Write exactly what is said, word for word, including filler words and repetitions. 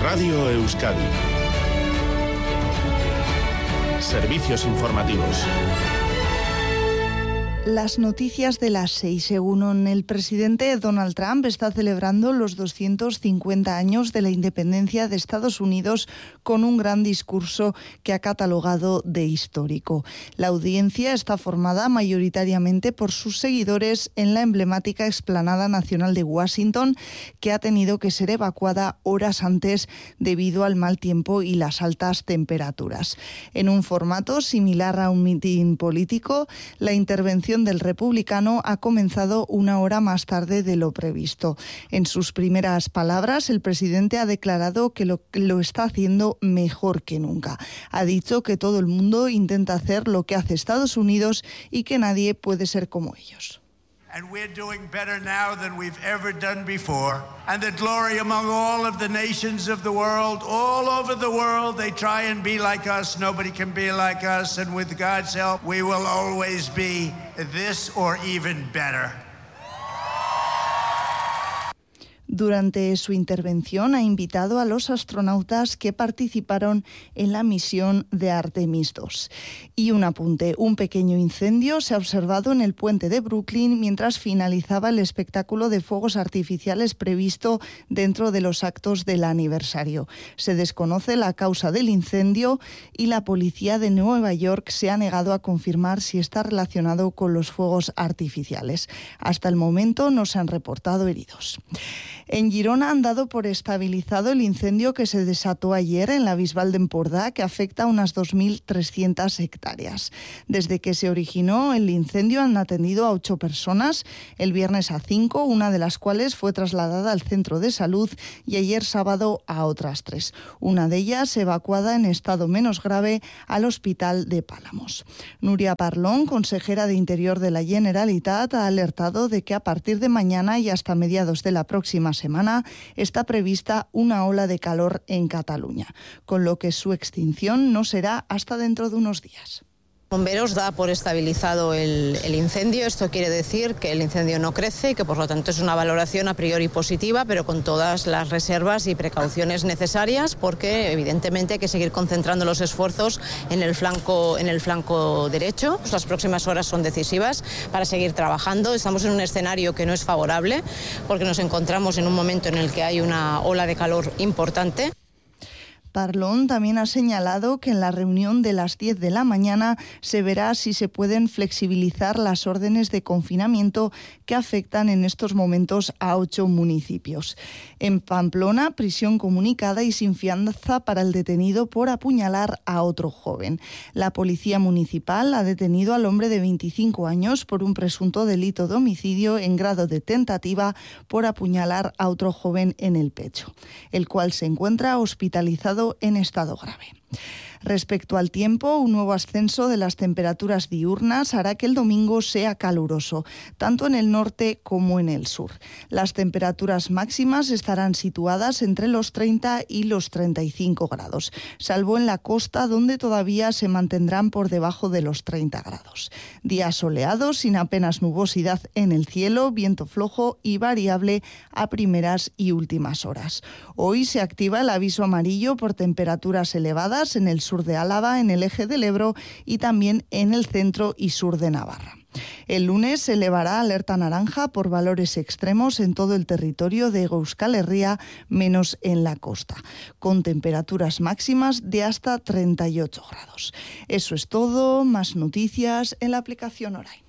Radio Euskadi. Servicios informativos. Las noticias de las seis. Según el presidente Donald Trump, está celebrando los doscientos cincuenta años de la independencia de Estados Unidos con un gran discurso que ha catalogado de histórico. La audiencia está formada mayoritariamente por sus seguidores en la emblemática Explanada Nacional de Washington, que ha tenido que ser evacuada horas antes debido al mal tiempo y las altas temperaturas. En un formato similar a un mitin político, la intervención del republicano ha comenzado una hora más tarde de lo previsto. En sus primeras palabras, el presidente ha declarado que lo, lo está haciendo mejor que nunca. Ha dicho que todo el mundo intenta hacer lo que hace Estados Unidos y que nadie puede ser como ellos. And we're doing better now than we've ever done before. And the glory among all of the nations of the world, all over the world, they try and be like us. Nobody can be like us. And with God's help, we will always be this or even better. Durante su intervención ha invitado a los astronautas que participaron en la misión de Artemis dos. Y un apunte, un pequeño incendio se ha observado en el puente de Brooklyn mientras finalizaba el espectáculo de fuegos artificiales previsto dentro de los actos del aniversario. Se desconoce la causa del incendio y la policía de Nueva York se ha negado a confirmar si está relacionado con los fuegos artificiales. Hasta el momento no se han reportado heridos. En Girona han dado por estabilizado el incendio que se desató ayer en la Bisbal d'Empordà, que afecta a unas dos mil trescientas hectáreas. Desde que se originó el incendio han atendido a ocho personas, el viernes a cinco, una de las cuales fue trasladada al centro de salud, y ayer sábado a otras tres. Una de ellas evacuada en estado menos grave al hospital de Pálamos. Núria Parlon, consejera de Interior de la Generalitat, ha alertado de que a partir de mañana y hasta mediados de la próxima semana está prevista una ola de calor en Cataluña, con lo que su extinción no será hasta dentro de unos días. Bomberos da por estabilizado el, el incendio. Esto quiere decir que el incendio no crece y que por lo tanto es una valoración a priori positiva, pero con todas las reservas y precauciones necesarias, porque evidentemente hay que seguir concentrando los esfuerzos en el flanco, en el flanco derecho. Las próximas horas son decisivas para seguir trabajando. Estamos en un escenario que no es favorable porque nos encontramos en un momento en el que hay una ola de calor importante. Parlon también ha señalado que en la reunión de las diez de la mañana se verá si se pueden flexibilizar las órdenes de confinamiento que afectan en estos momentos a ocho municipios. En Pamplona, prisión comunicada y sin fianza para el detenido por apuñalar a otro joven. La policía municipal ha detenido al hombre de veinticinco años por un presunto delito de homicidio en grado de tentativa por apuñalar a otro joven en el pecho, el cual se encuentra hospitalizado en estado grave. Respecto al tiempo, un nuevo ascenso de las temperaturas diurnas hará que el domingo sea caluroso, tanto en el norte como en el sur. Las temperaturas máximas estarán situadas entre los treinta y los treinta y cinco grados, salvo en la costa, donde todavía se mantendrán por debajo de los treinta grados. Días soleados, sin apenas nubosidad en el cielo, viento flojo y variable a primeras y últimas horas. Hoy se activa el aviso amarillo por temperaturas elevadas en el sur de Álava, en el eje del Ebro y también en el centro y sur de Navarra. El lunes se elevará alerta naranja por valores extremos en todo el territorio de Euskal Herria, menos en la costa, con temperaturas máximas de hasta treinta y ocho grados. Eso es todo, más noticias en la aplicación Orain.